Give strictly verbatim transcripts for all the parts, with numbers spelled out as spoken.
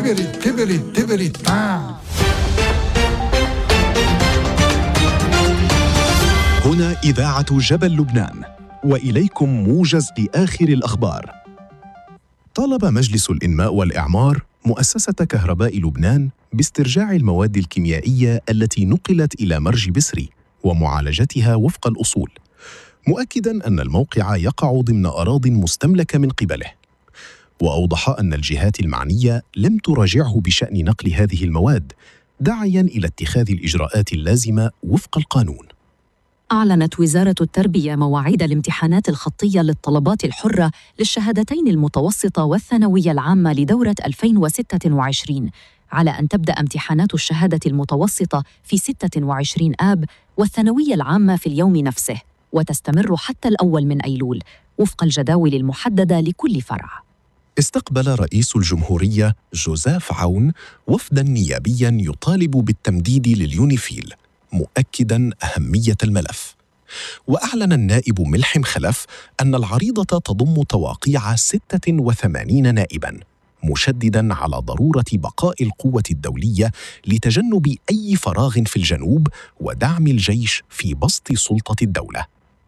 تبرد تبرد تبرد تا. هنا إذاعة جبل لبنان، وإليكم موجز لآخر الأخبار. طالب مجلس الإنماء والإعمار مؤسسة كهرباء لبنان باسترجاع المواد الكيميائية التي نقلت إلى مرج بسري ومعالجتها وفق الأصول، مؤكداً أن الموقع يقع ضمن أراضٍ مستملكة من قبله. وأوضح أن الجهات المعنية لم تراجعه بشأن نقل هذه المواد، داعياً إلى اتخاذ الإجراءات اللازمة وفق القانون. أعلنت وزارة التربية مواعيد الامتحانات الخطية للطلبات الحرة للشهادتين المتوسطة والثانوية العامة لدورة ألفين وستة وعشرين، على أن تبدأ امتحانات الشهادة المتوسطة في ستة وعشرين آب والثانوية العامة في اليوم نفسه، وتستمر حتى الأول من أيلول وفق الجداول المحددة لكل فرع. استقبل رئيس الجمهورية جوزيف عون وفداً نيابياً يطالب بالتمديد لليونيفيل، مؤكداً أهمية الملف. وأعلن النائب ملحم خلف أن العريضة تضم تواقيع ستة وثمانين نائباً، مشدداً على ضرورة بقاء القوة الدولية لتجنب أي فراغ في الجنوب ودعم الجيش في بسط سلطة الدولة.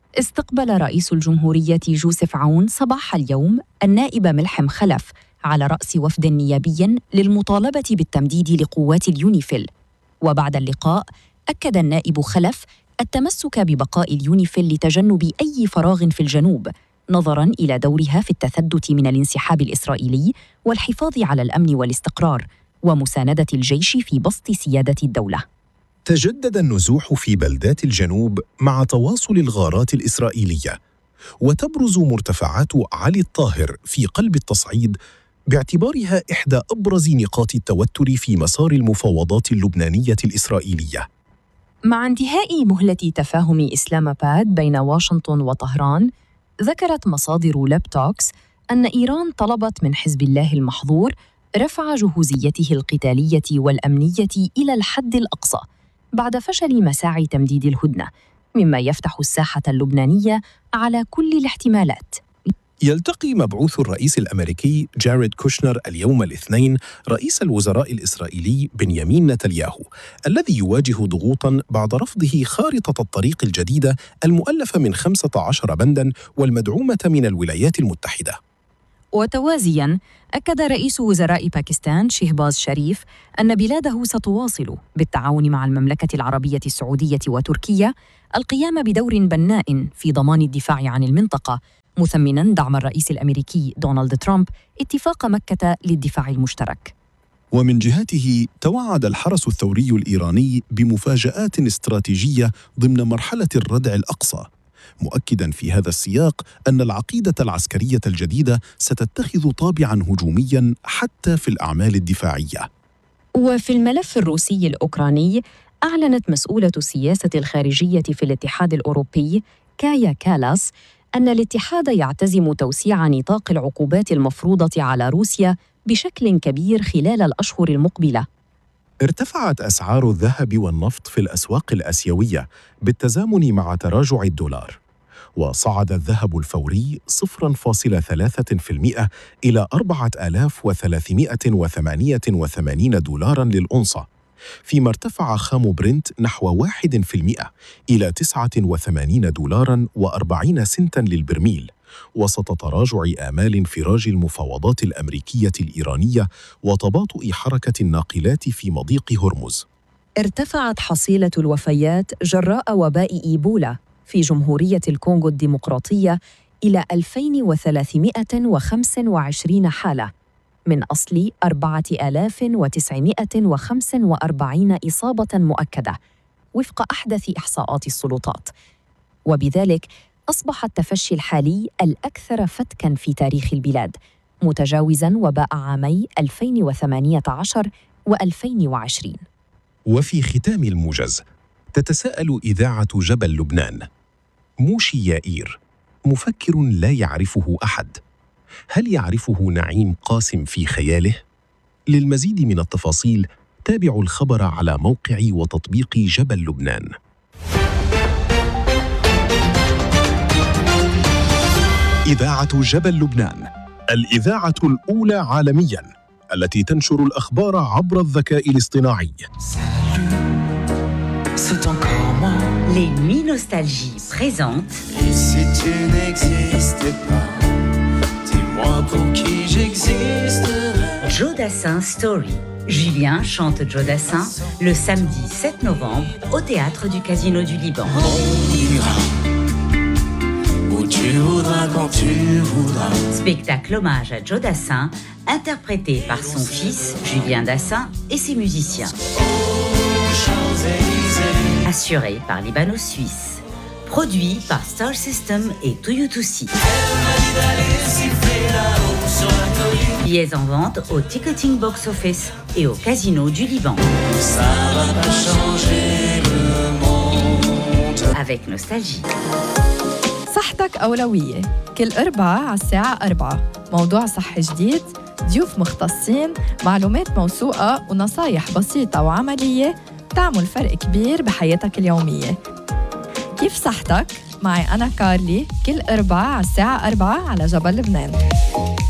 استقبل رئيس الجمهورية جوزيف عون صباح اليوم النائب ملحم خلف على رأس وفد نيابي للمطالبة بالتمديد لقوات اليونيفيل. وبعد اللقاء أكد النائب خلف التمسك ببقاء اليونيفيل لتجنب أي فراغ في الجنوب، نظراً إلى دورها في التثبت من الانسحاب الإسرائيلي والحفاظ على الأمن والاستقرار ومساندة الجيش في بسط سيادة الدولة. تجدد النزوح في بلدات الجنوب مع تواصل الغارات الإسرائيلية، وتبرز مرتفعات علي الطاهر في قلب التصعيد باعتبارها إحدى أبرز نقاط التوتر في مسار المفاوضات اللبنانية الإسرائيلية. مع انتهاء مهلة تفاهم إسلام آباد بين واشنطن وطهران، ذكرت مصادر لابتوكس أن إيران طلبت من حزب الله المحظور رفع جهوزيته القتالية والأمنية إلى الحد الأقصى بعد فشل مساعي تمديد الهدنة، مما يفتح الساحة اللبنانية على كل الاحتمالات. يلتقي مبعوث الرئيس الأمريكي جاريد كوشنر اليوم الاثنين رئيس الوزراء الإسرائيلي بنيامين نتنياهو، الذي يواجه ضغوطاً بعد رفضه خارطة الطريق الجديدة المؤلفة من خمسة عشر بنداً والمدعومة من الولايات المتحدة. وتوازياً، أكد رئيس وزراء باكستان شهباز شريف أن بلاده ستواصل بالتعاون مع المملكة العربية السعودية وتركيا القيام بدور بناء في ضمان الدفاع عن المنطقة، مثمناً دعم الرئيس الأمريكي دونالد ترامب اتفاق مكة للدفاع المشترك. ومن جهته توعد الحرس الثوري الإيراني بمفاجآت استراتيجية ضمن مرحلة الردع الأقصى، مؤكداً في هذا السياق أن العقيدة العسكرية الجديدة ستتخذ طابعاً هجومياً حتى في الأعمال الدفاعية. وفي الملف الروسي الأوكراني، أعلنت مسؤولة السياسة الخارجية في الاتحاد الأوروبي كايا كالاس أن الاتحاد يعتزم توسيع نطاق العقوبات المفروضة على روسيا بشكل كبير خلال الأشهر المقبلة. ارتفعت أسعار الذهب والنفط في الأسواق الآسيوية بالتزامن مع تراجع الدولار، وصعد الذهب الفوري صفر فاصلة ثلاثة بالمئة إلى أربعة آلاف وثلاثمائة وثمانية وثمانين دولاراً للأونصة، فيما ارتفع خام برنت نحو واحد بالمئة إلى تسعة وثمانين دولاراً وأربعين سنتاً للبرميل، وسط تراجع آمال انفراج المفاوضات الأمريكية الإيرانية وتباطؤ حركة الناقلات في مضيق هرمز. ارتفعت حصيلة الوفيات جراء وباء إيبولا في جمهورية الكونغو الديمقراطية إلى ألفين وثلاثمائة وخمسة وعشرين حالة، من أصل أربعة آلاف وتسعمائة وخمسة وأربعين إصابة مؤكدة وفق أحدث إحصاءات السلطات، وبذلك أصبح التفشي الحالي الأكثر فتكاً في تاريخ البلاد، متجاوزاً وباء عامي ألفين وثمانية عشر وألفين وعشرين. وفي ختام الموجز، تتساءل إذاعة جبل لبنان: موشي يائير مفكر لا يعرفه أحد، هل يعرفه نعيم قاسم في خياله؟ للمزيد من التفاصيل تابعوا الخبر على موقع وتطبيق جبل لبنان. إذاعة جبل لبنان، الإذاعة الأولى عالمياً التي تنشر الأخبار عبر الذكاء الاصطناعي. C'est encore moi. Les Nuits Nostalgie présentent. Et si tu n'existais pas, dis-moi pour qui j'existerais. Joe Dassin Story. Julien chante Joe Dassin le samedi sept novembre au théâtre du Casino du Liban. On ira où tu voudras quand tu voudras. Spectacle hommage à Joe Dassin, interprété par son fils Julien Dassin et ses musiciens. Assuré par Libano-Suisse. Produit par Star System et Toyotoussi. Billets en vente au Ticketing Box Office et au Casino du Liban. Ça va pas changer le monde. Avec nostalgie. صحتك أولوية كل أربعة على الساعة أربعة. موضوع صحي جديد، ضيوف مختصين، معلومات موثوقة ونصايح بسيطة وعملية تعمل فرق كبير بحياتك اليومية. كيف صحتك؟ معي أنا كارلي كل أربعة على الساعة أربعة على جبل لبنان.